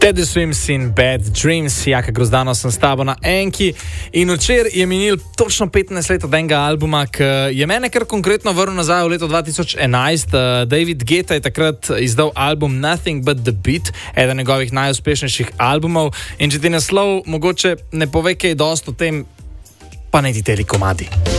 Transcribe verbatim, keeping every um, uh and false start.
Teddy Swims in Bad Dreams, Jaka Grozdano sem s tabo na Enki. In včeraj je minil točno petnajst let od enega albuma, ki je mene kar konkretno vrnil nazaj v leto dva tisoč enajst. David Guetta je takrat izdal album Nothing But The Beat, eden njegovih najuspešnejših albumov. In če ti naslov mogoče ne pove kaj dosti o tem, pa ne ti teli komadi.